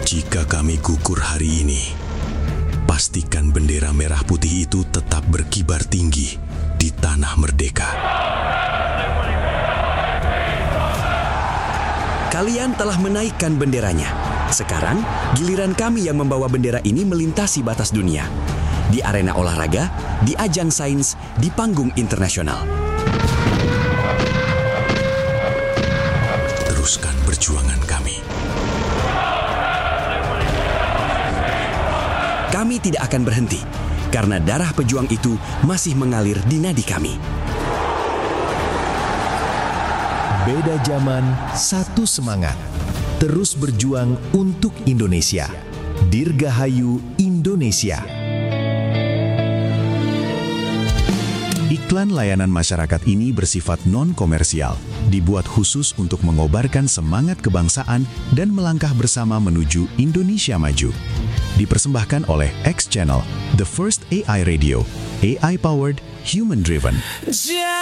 Jika kami gugur hari ini, pastikan bendera merah putih itu tetap berkibar tinggi di tanah merdeka. Kalian telah menaikkan benderanya. Sekarang, giliran kami yang membawa bendera ini melintasi batas dunia. Di arena olahraga, di ajang sains, di panggung internasional. Teruskan perjuangan kami. Kami tidak akan berhenti, karena darah pejuang itu masih mengalir di nadi kami. Beda zaman, satu semangat. Terus berjuang untuk Indonesia. Dirgahayu Indonesia. Iklan layanan masyarakat ini bersifat non-komersial, dibuat khusus untuk mengobarkan semangat kebangsaan dan melangkah bersama menuju Indonesia maju. Dipersembahkan oleh X Channel, the first AI radio, AI-powered, human-driven.